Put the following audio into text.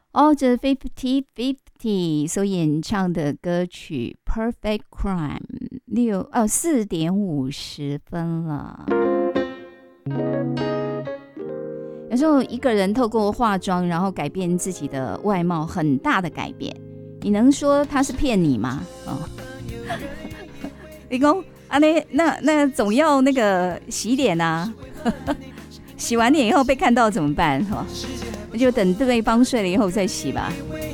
哦，这 50-50所演唱的歌曲 Perfect Crime 4:50了。有时候一个人透过化妆，然后改变自己的外貌，很大的改变，你能说他是骗你吗？哦，你说啊，那总要那个洗脸啊，洗完脸以后被看到怎么办？那就等对方睡了以后再洗吧。